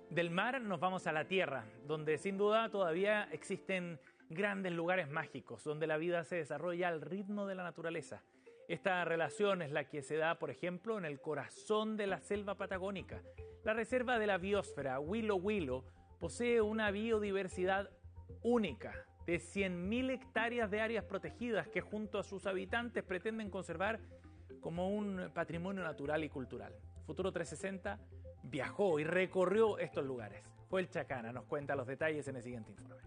Del mar nos vamos a la tierra, donde sin duda todavía existen grandes lugares mágicos, donde la vida se desarrolla al ritmo de la naturaleza. Esta relación es la que se da, por ejemplo, en el corazón de la selva patagónica. La reserva de la biosfera Huilo Huilo posee una biodiversidad única de 100.000 hectáreas de áreas protegidas que junto a sus habitantes pretenden conservar como un patrimonio natural y cultural. Futuro 360 viajó y recorrió estos lugares. Joel Chacana nos cuenta los detalles en el siguiente informe.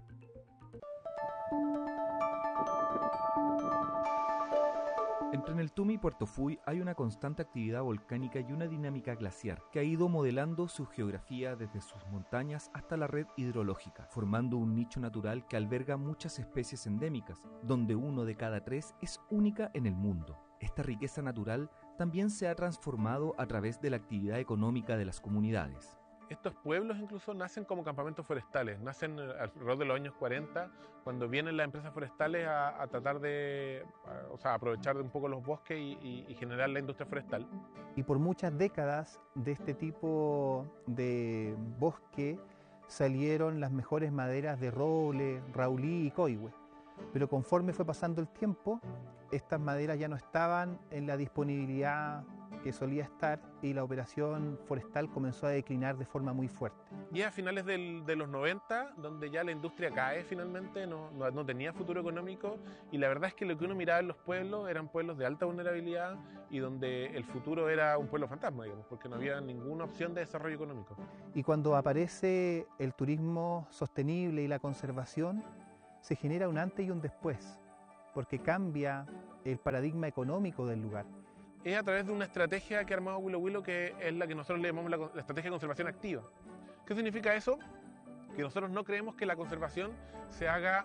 Entre Neltume y Puerto Fuy hay una constante actividad volcánica y una dinámica glaciar que ha ido modelando su geografía desde sus montañas hasta la red hidrológica, formando un nicho natural que alberga muchas especies endémicas, donde 1 de cada 3 es única en el mundo. Esta riqueza natural también se ha transformado a través de la actividad económica de las comunidades. Estos pueblos incluso nacen como campamentos forestales, nacen alrededor de los años 40, cuando vienen las empresas forestales a tratar de aprovechar un poco los bosques y generar la industria forestal. Y por muchas décadas de este tipo de bosque salieron las mejores maderas de roble, raulí y coihue. Pero conforme fue pasando el tiempo, estas maderas ya no estaban en la disponibilidad que solía estar y la operación forestal comenzó a declinar de forma muy fuerte. Y a finales de los 90, donde ya la industria cae finalmente, no tenía futuro económico, y la verdad es que lo que uno miraba en los pueblos eran pueblos de alta vulnerabilidad y donde el futuro era un pueblo fantasma, digamos, porque no había ninguna opción de desarrollo económico. Y cuando aparece el turismo sostenible y la conservación, se genera un antes y un después, porque cambia el paradigma económico del lugar. Es a través de una estrategia que ha armado Huilo Huilo, que es la que nosotros le llamamos la estrategia de conservación activa. ¿Qué significa eso? Que nosotros no creemos que la conservación se haga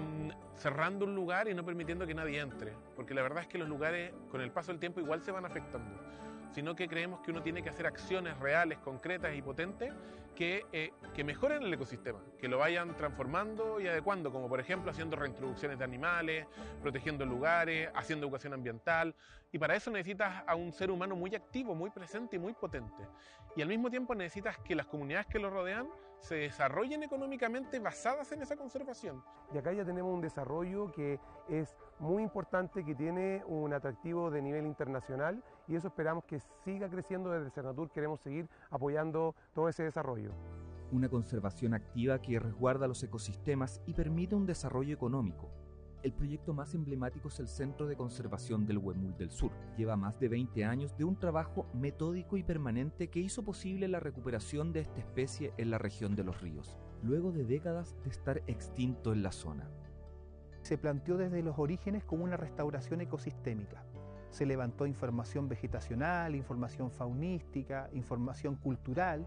cerrando un lugar y no permitiendo que nadie entre, porque la verdad es que los lugares con el paso del tiempo igual se van afectando, sino que creemos que uno tiene que hacer acciones reales, concretas y potentes que mejoren el ecosistema, que lo vayan transformando y adecuando, como por ejemplo haciendo reintroducciones de animales, protegiendo lugares, haciendo educación ambiental, y para eso necesitas a un ser humano muy activo, muy presente y muy potente. Y al mismo tiempo necesitas que las comunidades que lo rodean se desarrollen económicamente basadas en esa conservación. Y acá ya tenemos un desarrollo que es muy importante, que tiene un atractivo de nivel internacional, y eso esperamos que siga creciendo. Desde Cernatur queremos seguir apoyando todo ese desarrollo. Una conservación activa que resguarda los ecosistemas y permite un desarrollo económico. El proyecto más emblemático es el Centro de Conservación del Huemul del Sur. Lleva más de 20 años de un trabajo metódico y permanente que hizo posible la recuperación de esta especie en la región de los ríos, luego de décadas de estar extinto en la zona. Se planteó desde los orígenes como una restauración ecosistémica. Se levantó información vegetacional, información faunística, información cultural,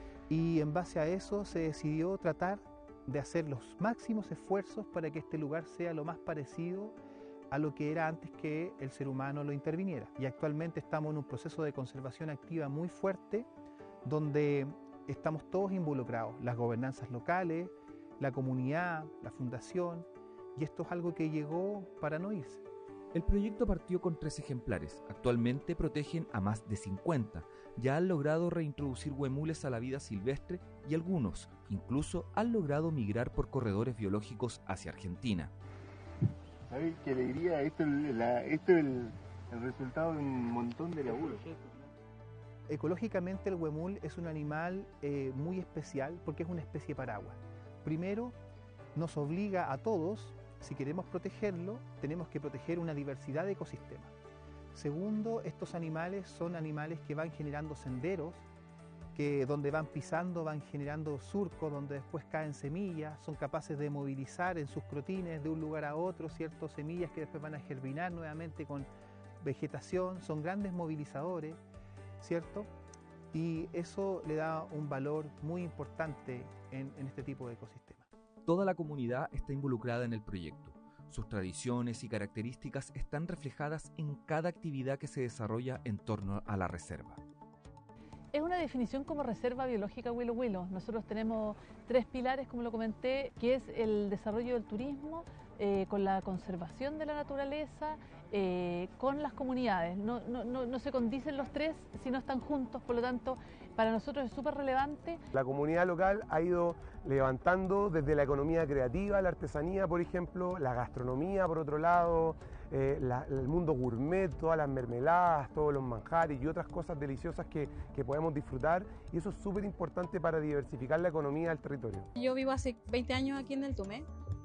y en base a eso se decidió tratar de hacer los máximos esfuerzos para que este lugar sea lo más parecido a lo que era antes que el ser humano lo interviniera. Y actualmente estamos en un proceso de conservación activa muy fuerte, donde estamos todos involucrados, las gobernanzas locales, la comunidad, la fundación, y esto es algo que llegó para no irse. El proyecto partió con 3 ejemplares, actualmente protegen a más de 50, ya han logrado reintroducir huemules a la vida silvestre y algunos incluso han logrado migrar por corredores biológicos hacia Argentina. ¿Sabes qué alegría? Esto es el resultado de un montón de laburo. Ecológicamente el huemul es un animal muy especial porque es una especie paraguas. Primero, nos obliga a todos. Si queremos protegerlo, tenemos que proteger una diversidad de ecosistemas. Segundo, estos animales son animales que van generando senderos, que donde van pisando van generando surcos, donde después caen semillas, son capaces de movilizar en sus crotines de un lugar a otro, ciertas semillas que después van a germinar nuevamente con vegetación, son grandes movilizadores, ¿cierto? Y eso le da un valor muy importante en este tipo de ecosistemas. Toda la comunidad está involucrada en el proyecto. Sus tradiciones y características están reflejadas en cada actividad que se desarrolla en torno a la reserva. Es una definición como reserva biológica Huilo Huilo. Nosotros tenemos 3 pilares, como lo comenté, que es el desarrollo del turismo, con la conservación de la naturaleza, con las comunidades. No se condicen los 3 si no están juntos, por lo tanto, para nosotros es súper relevante. La comunidad local ha ido levantando desde la economía creativa, la artesanía, por ejemplo, la gastronomía, por otro lado, el mundo gourmet, todas las mermeladas, todos los manjares y otras cosas deliciosas que podemos disfrutar, y eso es súper importante para diversificar la economía del territorio. Yo vivo hace 20 años aquí en el Tume.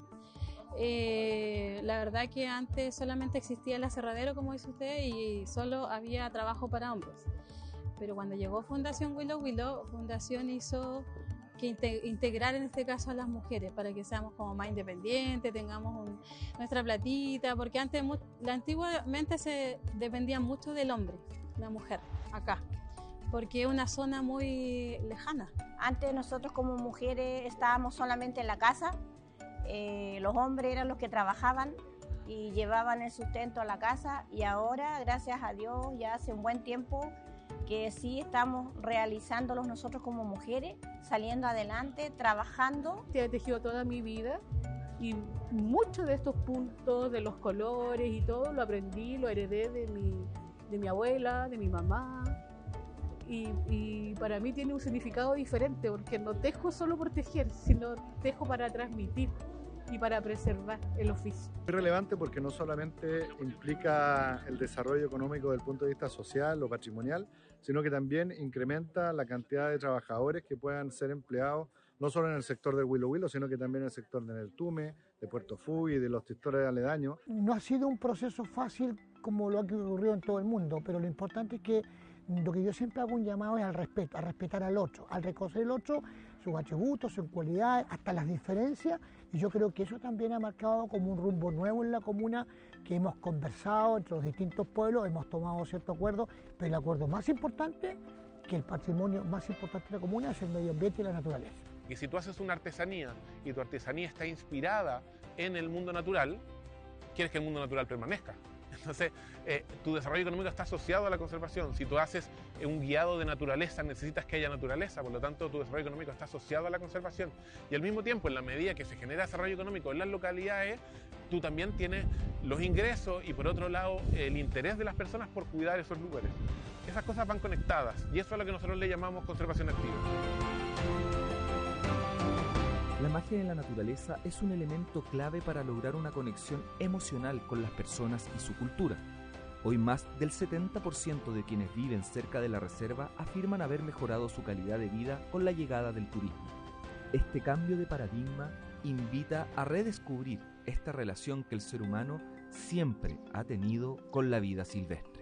La verdad que antes solamente existía el aserradero, como dice usted, y solo había trabajo para hombres. Pero cuando llegó Fundación Willow Willow, Fundación hizo que integrar en este caso a las mujeres para que seamos como más independientes, tengamos nuestra platita, porque antes, antiguamente se dependía mucho del hombre, la mujer, acá, porque es una zona muy lejana. Antes nosotros como mujeres estábamos solamente en la casa, los hombres eran los que trabajaban y llevaban el sustento a la casa, y ahora, gracias a Dios, ya hace un buen tiempo que sí estamos realizándolos nosotros como mujeres, saliendo adelante, trabajando. He tejido toda mi vida y muchos de estos puntos, de los colores y todo, lo aprendí, lo heredé de mi abuela, de mi mamá. Y para mí tiene un significado diferente, porque no tejo solo por tejer, sino tejo para transmitir y para preservar el oficio. Es relevante porque no solamente implica el desarrollo económico desde el punto de vista social o patrimonial, sino que también incrementa la cantidad de trabajadores que puedan ser empleados no solo en el sector del Willow Willow, sino que también en el sector de Neltume, de Puerto Fuy y de los sectores aledaños. No ha sido un proceso fácil como lo ha ocurrido en todo el mundo, pero lo importante es que lo que yo siempre hago un llamado es al respeto, a respetar al otro, al reconocer el otro, sus atributos, sus cualidades, hasta las diferencias, y yo creo que eso también ha marcado como un rumbo nuevo en la comuna, que hemos conversado entre los distintos pueblos, hemos tomado ciertos acuerdos, pero el acuerdo más importante, que el patrimonio más importante de la comuna, es el medio ambiente y la naturaleza. Y si tú haces una artesanía y tu artesanía está inspirada en el mundo natural, quieres que el mundo natural permanezca. Entonces, tu desarrollo económico está asociado a la conservación. Si tú haces un guiado de naturaleza, necesitas que haya naturaleza, por lo tanto, tu desarrollo económico está asociado a la conservación. Y al mismo tiempo, en la medida que se genera desarrollo económico en las localidades, tú también tienes los ingresos y, por otro lado, el interés de las personas por cuidar esos lugares. Esas cosas van conectadas y eso es lo que nosotros le llamamos conservación activa. La magia de la naturaleza es un elemento clave para lograr una conexión emocional con las personas y su cultura. Hoy más del 70% de quienes viven cerca de la reserva afirman haber mejorado su calidad de vida con la llegada del turismo. Este cambio de paradigma invita a redescubrir esta relación que el ser humano siempre ha tenido con la vida silvestre.